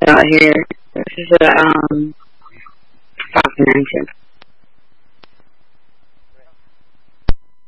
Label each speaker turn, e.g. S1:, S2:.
S1: out here. This is a Falcon 9 chip.